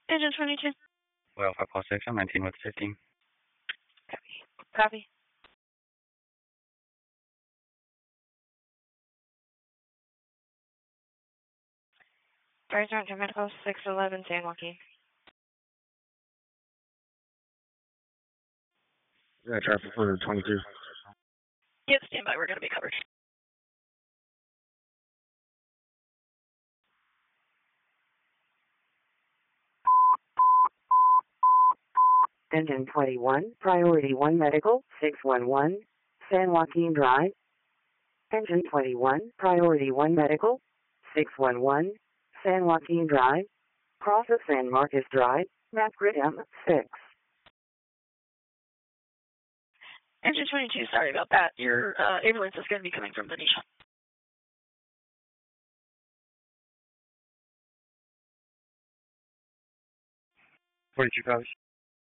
Engine 22. Well, 5 6, I'm 19 with 15. Copy. Fire Sergeant to Medical 611 San Joaquin. Yeah, traffic for 22. Yep, stand by. We're going to be covered. Engine 21, Priority 1 Medical, 611, San Joaquin Drive. Engine 21, Priority 1 Medical, 611, San Joaquin Drive. Cross of San Marcos Drive, map grid M6. Engine 22, sorry about that. Your ambulance is going to be coming from Benicia. 42 copies.